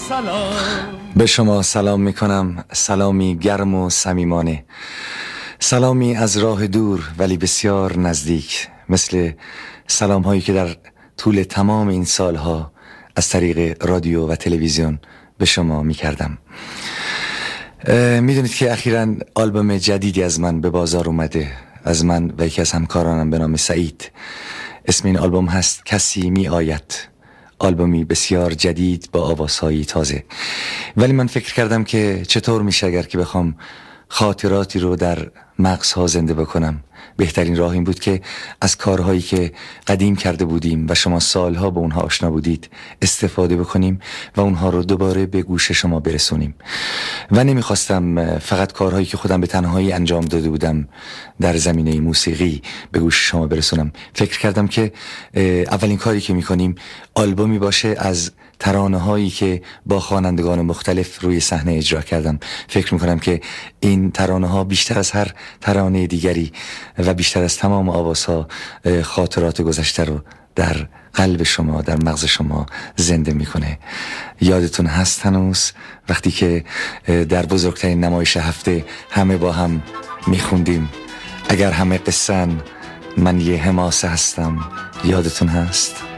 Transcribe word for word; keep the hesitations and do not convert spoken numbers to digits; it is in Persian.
به شما سلام میکنم، سلامی گرم و صمیمانه، سلامی از راه دور ولی بسیار نزدیک، مثل سلام هایی که در طول تمام این سالها از طریق رادیو و تلویزیون به شما میکردم. میدونید که اخیراً آلبوم جدیدی از من به بازار اومده، از من و یکی از همکارانم به نام سعید. اسم این آلبوم هست کسی می آید. آلبومی بسیار جدید با آوازهایی تازه، ولی من فکر کردم که چطور میشه اگر که بخوام خاطراتی رو در مغزها زنده بکنم. بهترین راه این بود که از کارهایی که قدیم کرده بودیم و شما سالها با اونها آشنا بودید استفاده بکنیم و اونها رو دوباره به گوش شما برسونیم. و نمیخواستم فقط کارهایی که خودم به تنهایی انجام داده بودم در زمینه موسیقی به گوش شما برسونم. فکر کردم که اولین کاری که میکنیم آلبومی باشه از ترانه هایی که با خوانندگان مختلف روی صحنه اجرا کردم. فکر میکنم که این ترانه ها بیشتر از هر ترانه دیگری و بیشتر از تمام آوازها خاطرات گذشته رو در قلب شما، در مغز شما زنده میکنه. یادتون هست هنوز وقتی که در بزرگترین نمایش هفته همه با هم میخوندیم اگر همه قصه‌ن من یه حماسه هستم؟ یادتون هست؟